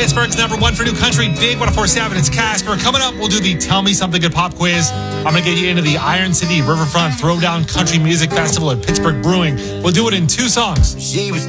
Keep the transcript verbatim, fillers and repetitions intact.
Pittsburgh's number one for new country, Big one oh four point seven. It's Casper. Coming up, we'll do the Tell Me Something Good pop quiz. I'm going to get you into the Iron City Riverfront Throwdown Country Music Festival at Pittsburgh Brewing. We'll do it in two songs. She was